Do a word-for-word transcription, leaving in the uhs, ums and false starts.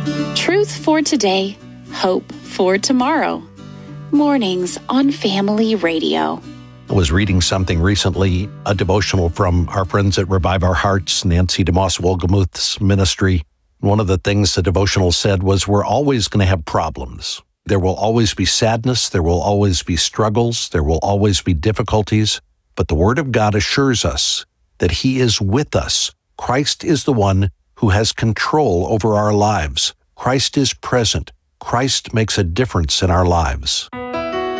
Truth for today, hope for tomorrow. Mornings on Family Radio. I was reading something recently, a devotional from our friends at Revive Our Hearts, Nancy DeMoss Wolgemuth's ministry. One of the things the devotional said was, we're always going to have problems. There will always be sadness. There will always be struggles. There will always be difficulties. But the Word of God assures us that He is with us. Christ is the one who has control over our lives. Christ is present. Christ makes a difference in our lives.